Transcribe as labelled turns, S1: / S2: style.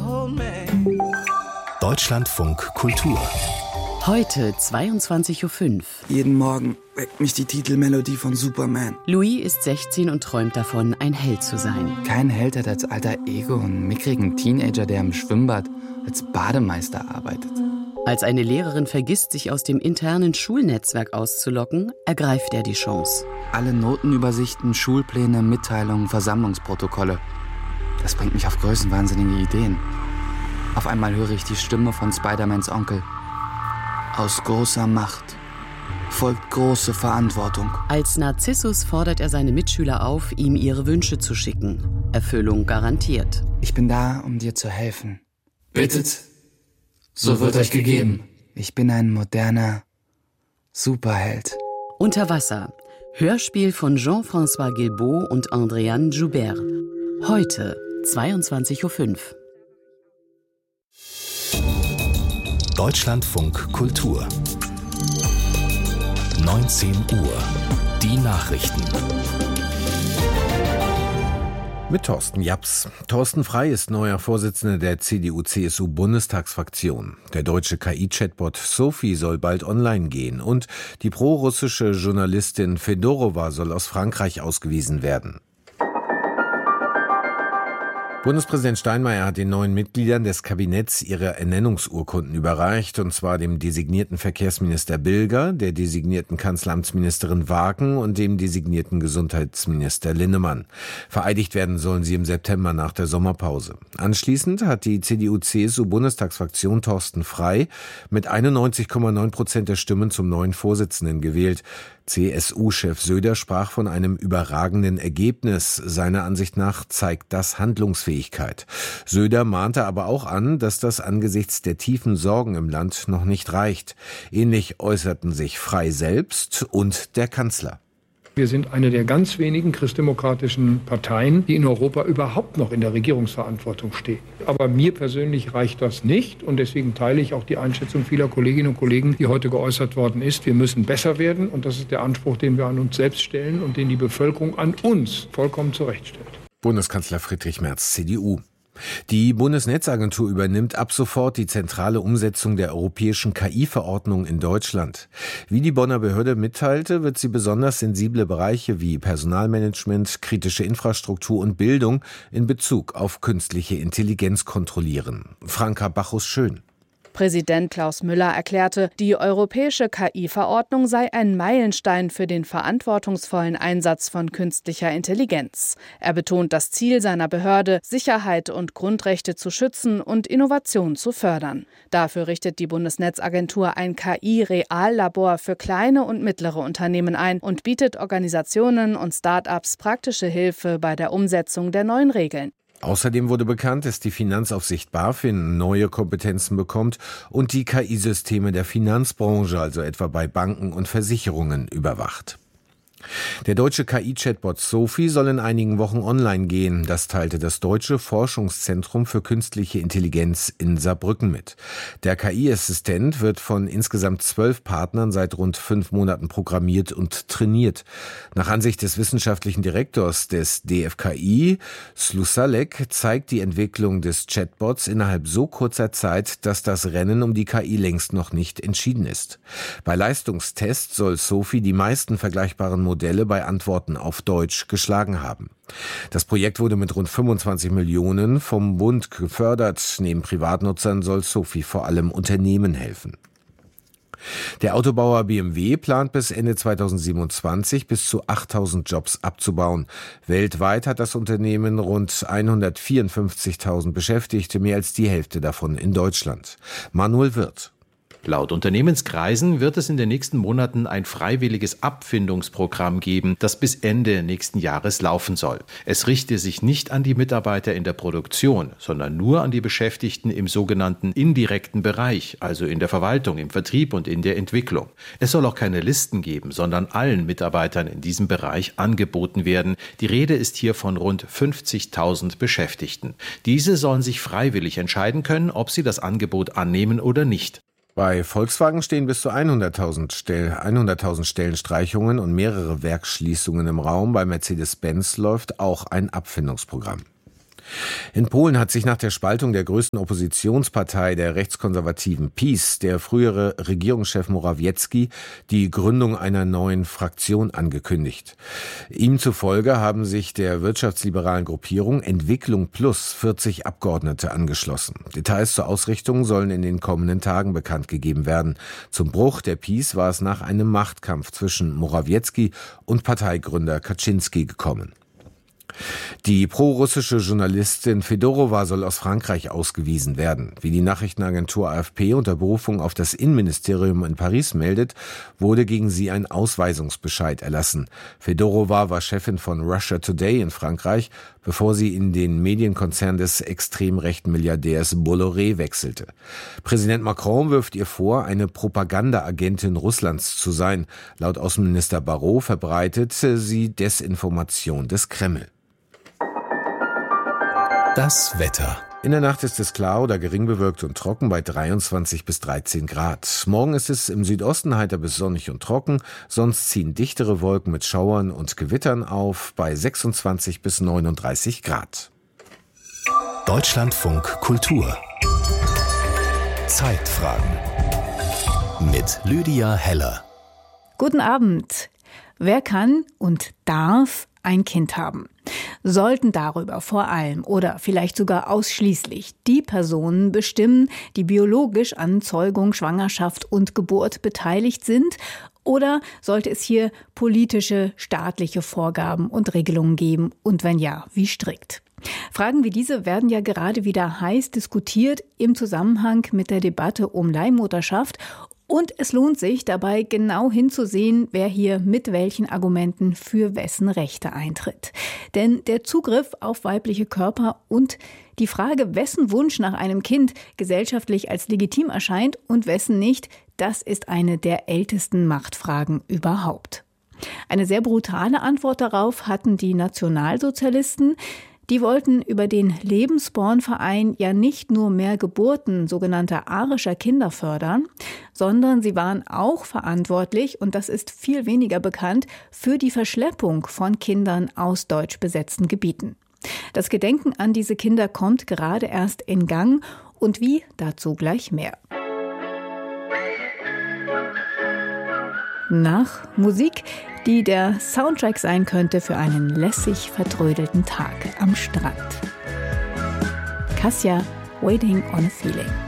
S1: Deutschlandfunk Kultur.
S2: Heute 22.05 Uhr.
S3: Jeden Morgen weckt mich die Titelmelodie von Superman.
S2: Louis ist 16 und träumt davon, ein Held zu sein.
S4: Kein Held hat als alter Ego einen mickrigen Teenager, der im Schwimmbad als Bademeister arbeitet.
S2: Als eine Lehrerin vergisst, sich aus dem internen Schulnetzwerk auszulocken, ergreift er die Chance.
S4: Alle Notenübersichten, Schulpläne, Mitteilungen, Versammlungsprotokolle. Das bringt mich auf größenwahnsinnige Ideen. Auf einmal höre ich die Stimme von Spider-Mans Onkel. Aus großer Macht folgt große Verantwortung.
S2: Als Narzissus fordert er seine Mitschüler auf, ihm ihre Wünsche zu schicken. Erfüllung garantiert.
S4: Ich bin da, um dir zu helfen.
S5: Bittet, so wird euch gegeben.
S4: Ich bin ein moderner Superheld.
S2: Unter Wasser. Hörspiel von Jean-François Guilbault und Andréane Joubert. Heute 22.05 Uhr.
S1: Deutschlandfunk Kultur. 19 Uhr. Die Nachrichten.
S6: Mit Thorsten Japs. Thorsten Frey ist neuer Vorsitzender der CDU-CSU-Bundestagsfraktion. Der deutsche KI-Chatbot Sophie soll bald online gehen und die prorussische Journalistin Fedorova soll aus Frankreich ausgewiesen werden. Bundespräsident Steinmeier hat den neuen Mitgliedern des Kabinetts ihre Ernennungsurkunden überreicht, und zwar dem designierten Verkehrsminister Bilger, der designierten Kanzleramtsministerin Wagen und dem designierten Gesundheitsminister Linnemann. Vereidigt werden sollen sie im September nach der Sommerpause. Anschließend hat die CDU-CSU-Bundestagsfraktion Thorsten Frey mit 91,9% der Stimmen zum neuen Vorsitzenden gewählt. CSU-Chef Söder sprach von einem überragenden Ergebnis. Seiner Ansicht nach zeigt das Handlungsfähigkeit. Söder mahnte aber auch an, dass das angesichts der tiefen Sorgen im Land noch nicht reicht. Ähnlich äußerten sich Frey selbst und der Kanzler.
S7: Wir sind eine der ganz wenigen christdemokratischen Parteien, die in Europa überhaupt noch in der Regierungsverantwortung stehen. Aber mir persönlich reicht das nicht, und deswegen teile ich auch die Einschätzung vieler Kolleginnen und Kollegen, die heute geäußert worden ist. Wir müssen besser werden, und das ist der Anspruch, den wir an uns selbst stellen und den die Bevölkerung an uns vollkommen zurechtstellt.
S6: Bundeskanzler Friedrich Merz, CDU. Die Bundesnetzagentur übernimmt ab sofort die zentrale Umsetzung der europäischen KI-Verordnung in Deutschland. Wie die Bonner Behörde mitteilte, wird sie besonders sensible Bereiche wie Personalmanagement, kritische Infrastruktur und Bildung in Bezug auf künstliche Intelligenz kontrollieren. Franka Bachus-Schön.
S8: Präsident Klaus Müller erklärte, die europäische KI-Verordnung sei ein Meilenstein für den verantwortungsvollen Einsatz von künstlicher Intelligenz. Er betont das Ziel seiner Behörde, Sicherheit und Grundrechte zu schützen und Innovation zu fördern. Dafür richtet die Bundesnetzagentur ein KI-Reallabor für kleine und mittlere Unternehmen ein und bietet Organisationen und Start-ups praktische Hilfe bei der Umsetzung der neuen Regeln.
S6: Außerdem wurde bekannt, dass die Finanzaufsicht BaFin neue Kompetenzen bekommt und die KI-Systeme der Finanzbranche, also etwa bei Banken und Versicherungen, überwacht. Der deutsche KI-Chatbot Sophie soll in einigen Wochen online gehen. Das teilte das Deutsche Forschungszentrum für künstliche Intelligenz in Saarbrücken mit. Der KI-Assistent wird von insgesamt 12 Partnern seit rund 5 Monaten programmiert und trainiert. Nach Ansicht des wissenschaftlichen Direktors des DFKI, Slusalek, zeigt die Entwicklung des Chatbots innerhalb so kurzer Zeit, dass das Rennen um die KI längst noch nicht entschieden ist. Bei Leistungstests soll Sophie die meisten vergleichbaren Modelle bei Antworten auf Deutsch geschlagen haben. Das Projekt wurde mit rund 25 Millionen vom Bund gefördert. Neben Privatnutzern soll Sophie vor allem Unternehmen helfen. Der Autobauer BMW plant bis Ende 2027 bis zu 8.000 Jobs abzubauen. Weltweit hat das Unternehmen rund 154.000 Beschäftigte, mehr als die Hälfte davon in Deutschland. Manuel Wirth.
S9: Laut Unternehmenskreisen wird es in den nächsten Monaten ein freiwilliges Abfindungsprogramm geben, das bis Ende nächsten Jahres laufen soll. Es richte sich nicht an die Mitarbeiter in der Produktion, sondern nur an die Beschäftigten im sogenannten indirekten Bereich, also in der Verwaltung, im Vertrieb und in der Entwicklung. Es soll auch keine Listen geben, sondern allen Mitarbeitern in diesem Bereich angeboten werden. Die Rede ist hier von rund 50.000 Beschäftigten. Diese sollen sich freiwillig entscheiden können, ob sie das Angebot annehmen oder nicht.
S6: Bei Volkswagen stehen bis zu 100.000 Stellenstreichungen und mehrere Werksschließungen im Raum. Bei Mercedes-Benz läuft auch ein Abfindungsprogramm. In Polen hat sich nach der Spaltung der größten Oppositionspartei der rechtskonservativen PiS der frühere Regierungschef Morawiecki die Gründung einer neuen Fraktion angekündigt. Ihm zufolge haben sich der wirtschaftsliberalen Gruppierung Entwicklung Plus 40 Abgeordnete angeschlossen. Details zur Ausrichtung sollen in den kommenden Tagen bekannt gegeben werden. Zum Bruch der PiS war es nach einem Machtkampf zwischen Morawiecki und Parteigründer Kaczynski gekommen. Die pro-russische Journalistin Fedorova soll aus Frankreich ausgewiesen werden. Wie die Nachrichtenagentur AFP unter Berufung auf das Innenministerium in Paris meldet, wurde gegen sie ein Ausweisungsbescheid erlassen. Fedorova war Chefin von Russia Today in Frankreich, bevor sie in den Medienkonzern des extrem rechten Milliardärs Bolloré wechselte. Präsident Macron wirft ihr vor, eine Propagandaagentin Russlands zu sein. Laut Außenminister Barrot verbreitete sie Desinformation des Kreml.
S1: Das Wetter.
S6: In der Nacht ist es klar oder gering bewölkt und trocken bei 23 bis 13 Grad. Morgen ist es im Südosten heiter bis sonnig und trocken, sonst ziehen dichtere Wolken mit Schauern und Gewittern auf bei 26 bis 39 Grad.
S1: Deutschlandfunk Kultur. Zeitfragen. Mit Lydia Heller.
S10: Guten Abend. Wer kann und darf ein Kind haben? Sollten darüber vor allem oder vielleicht sogar ausschließlich die Personen bestimmen, die biologisch an Zeugung, Schwangerschaft und Geburt beteiligt sind? Oder sollte es hier politische, staatliche Vorgaben und Regelungen geben? Und wenn ja, wie strikt? Fragen wie diese werden ja gerade wieder heiß diskutiert im Zusammenhang mit der Debatte um Leihmutterschaft. Und es lohnt sich dabei genau hinzusehen, wer hier mit welchen Argumenten für wessen Rechte eintritt. Denn der Zugriff auf weibliche Körper und die Frage, wessen Wunsch nach einem Kind gesellschaftlich als legitim erscheint und wessen nicht, das ist eine der ältesten Machtfragen überhaupt. Eine sehr brutale Antwort darauf hatten die Nationalsozialisten. Die wollten über den Lebensborn-Verein ja nicht nur mehr Geburten sogenannter arischer Kinder fördern, sondern sie waren auch verantwortlich, und das ist viel weniger bekannt, für die Verschleppung von Kindern aus deutsch besetzten Gebieten. Das Gedenken an diese Kinder kommt gerade erst in Gang, und wie, dazu gleich mehr. Nach Musik, die der Soundtrack sein könnte für einen lässig vertrödelten Tag am Strand. Kassia, Waiting on a Feeling.